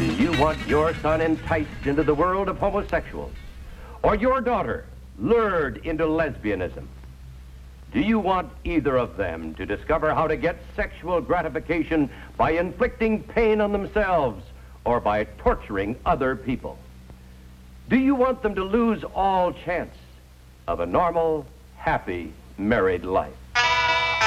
Do you want your son enticed into the world of homosexuals? Or your daughter lured into lesbianism? Do you want either of them to discover how to get sexual gratification by inflicting pain on themselves or by torturing other people? Do you want them to lose all chance of a normal, happy married life?